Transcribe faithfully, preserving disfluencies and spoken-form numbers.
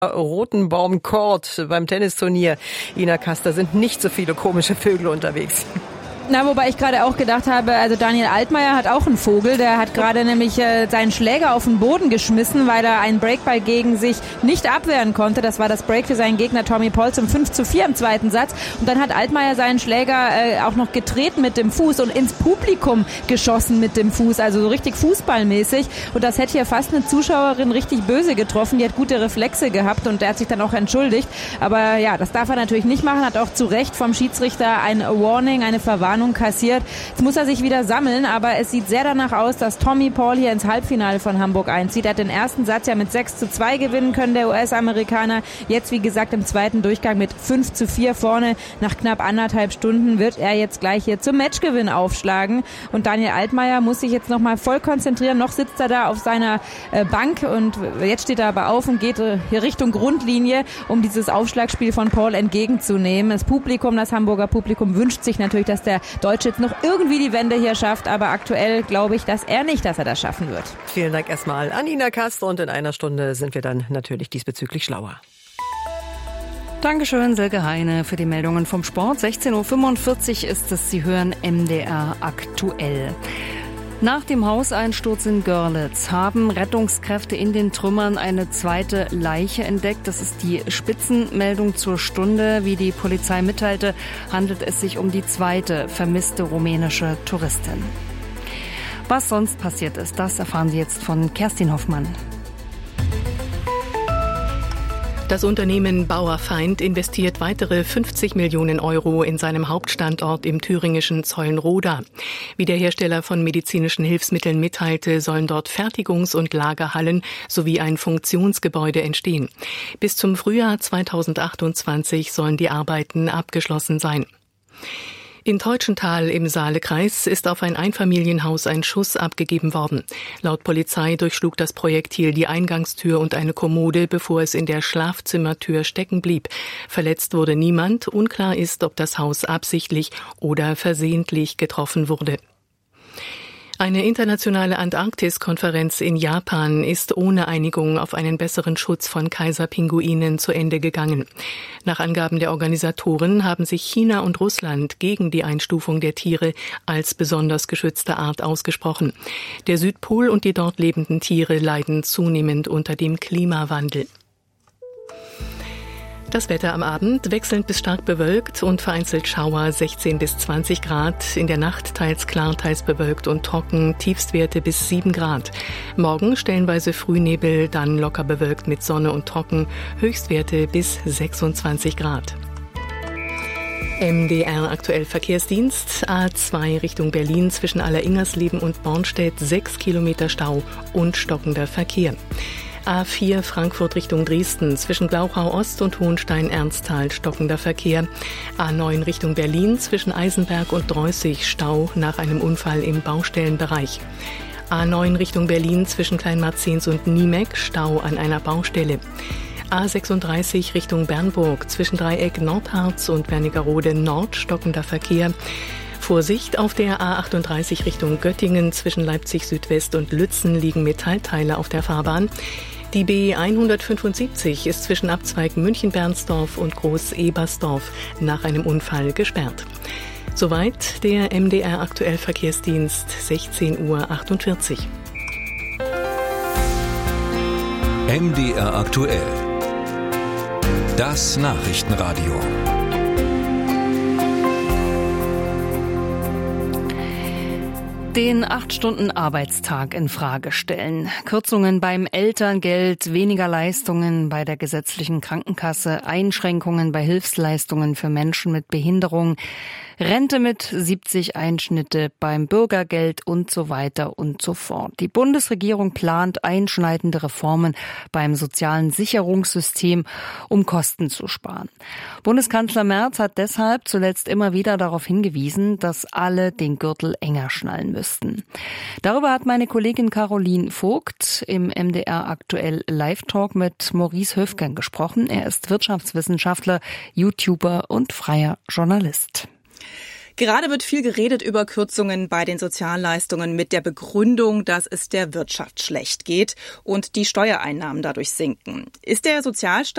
Rotenbaum Court beim Tennisturnier. Ina Kaster, sind nicht so viele komische Vögel unterwegs. Na, wobei ich gerade auch gedacht habe, also Daniel Altmaier hat auch einen Vogel, der hat gerade nämlich äh, seinen Schläger auf den Boden geschmissen, weil er einen Breakball gegen sich nicht abwehren konnte. Das war das Break für seinen Gegner Tommy Paul zum fünf zu vier im zweiten Satz. Und dann hat Altmaier seinen Schläger äh, auch noch getreten mit dem Fuß und ins Publikum geschossen mit dem Fuß, also so richtig fußballmäßig. Und das hätte hier fast eine Zuschauerin richtig böse getroffen. Die hat gute Reflexe gehabt und der hat sich dann auch entschuldigt. Aber ja, das darf er natürlich nicht machen, hat auch zu Recht vom Schiedsrichter ein Warning, eine Verwarnung kassiert. Jetzt muss er sich wieder sammeln, aber es sieht sehr danach aus, dass Tommy Paul hier ins Halbfinale von Hamburg einzieht. Er hat den ersten Satz ja mit sechs zu zwei gewinnen können, der U S-Amerikaner. Jetzt, wie gesagt, im zweiten Durchgang mit fünf zu vier vorne. Nach knapp anderthalb Stunden wird er jetzt gleich hier zum Matchgewinn aufschlagen. Und Daniel Altmaier muss sich jetzt nochmal voll konzentrieren. Noch sitzt er da auf seiner äh, Bank und jetzt steht er aber auf und geht äh, hier Richtung Grundlinie, um dieses Aufschlagspiel von Paul entgegenzunehmen. Das Publikum, das Hamburger Publikum wünscht sich natürlich, dass der Deutsche jetzt noch irgendwie die Wende hier schafft, aber aktuell glaube ich, dass er nicht, dass er das schaffen wird. Vielen Dank erstmal an Ina Kaster und in einer Stunde sind wir dann natürlich diesbezüglich schlauer. Dankeschön, Silke Heine, für die Meldungen vom Sport. sechzehn Uhr fünfundvierzig ist es, Sie hören M D R aktuell. Nach dem Hauseinsturz in Görlitz haben Rettungskräfte in den Trümmern eine zweite Leiche entdeckt. Das ist die Spitzenmeldung zur Stunde. Wie die Polizei mitteilte, handelt es sich um die zweite vermisste rumänische Touristin. Was sonst passiert ist, das erfahren Sie jetzt von Kerstin Hoffmann. Das Unternehmen Bauer-Feind investiert weitere fünfzig Millionen Euro in seinem Hauptstandort im thüringischen Zeulenroda. Wie der Hersteller von medizinischen Hilfsmitteln mitteilte, sollen dort Fertigungs- und Lagerhallen sowie ein Funktionsgebäude entstehen. Bis zum Frühjahr zweitausendachtundzwanzig sollen die Arbeiten abgeschlossen sein. In Teutschenthal im Saalekreis ist auf ein Einfamilienhaus ein Schuss abgegeben worden. Laut Polizei durchschlug das Projektil die Eingangstür und eine Kommode, bevor es in der Schlafzimmertür stecken blieb. Verletzt wurde niemand. Unklar ist, ob das Haus absichtlich oder versehentlich getroffen wurde. Eine internationale Antarktis-Konferenz in Japan ist ohne Einigung auf einen besseren Schutz von Kaiserpinguinen zu Ende gegangen. Nach Angaben der Organisatoren haben sich China und Russland gegen die Einstufung der Tiere als besonders geschützte Art ausgesprochen. Der Südpol und die dort lebenden Tiere leiden zunehmend unter dem Klimawandel. Das Wetter am Abend wechselnd bis stark bewölkt und vereinzelt Schauer sechzehn bis zwanzig Grad. In der Nacht teils klar, teils bewölkt und trocken, Tiefstwerte bis sieben Grad. Morgen stellenweise Frühnebel, dann locker bewölkt mit Sonne und trocken, Höchstwerte bis sechsundzwanzig Grad. M D R aktuell Verkehrsdienst, A zwei Richtung Berlin zwischen Alleringersleben und Bornstedt, sechs Kilometer Stau und stockender Verkehr. A vier Frankfurt Richtung Dresden zwischen Glauchau Ost und Hohenstein-Ernsthal stockender Verkehr. A neun Richtung Berlin zwischen Eisenberg und Dreußig Stau nach einem Unfall im Baustellenbereich. A neun Richtung Berlin zwischen Kleinmarzens und Niemeck Stau an einer Baustelle. A sechsunddreißig Richtung Bernburg zwischen Dreieck Nordharz und Wernigerode Nord stockender Verkehr. Vorsicht, auf der A achtunddreißig Richtung Göttingen zwischen Leipzig Südwest und Lützen liegen Metallteile auf der Fahrbahn. Die B hundertfünfundsiebzig ist zwischen Abzweig München-Bernsdorf und Groß-Ebersdorf nach einem Unfall gesperrt. Soweit der M D R aktuell Verkehrsdienst, sechzehn Uhr achtundvierzig. M D R aktuell. Das Nachrichtenradio. Den acht-Stunden-Arbeitstag in Frage stellen. Kürzungen beim Elterngeld, weniger Leistungen bei der gesetzlichen Krankenkasse, Einschränkungen bei Hilfsleistungen für Menschen mit Behinderung, Rente mit siebzig Einschnitte beim Bürgergeld und so weiter und so fort. Die Bundesregierung plant einschneidende Reformen beim sozialen Sicherungssystem, um Kosten zu sparen. Bundeskanzler Merz hat deshalb zuletzt immer wieder darauf hingewiesen, dass alle den Gürtel enger schnallen müssten. Darüber hat meine Kollegin Caroline Vogt im M D R aktuell Live-Talk mit Maurice Höfgen gesprochen. Er ist Wirtschaftswissenschaftler, YouTuber und freier Journalist. Gerade wird viel geredet über Kürzungen bei den Sozialleistungen mit der Begründung, dass es der Wirtschaft schlecht geht und die Steuereinnahmen dadurch sinken. Ist der Sozialstaat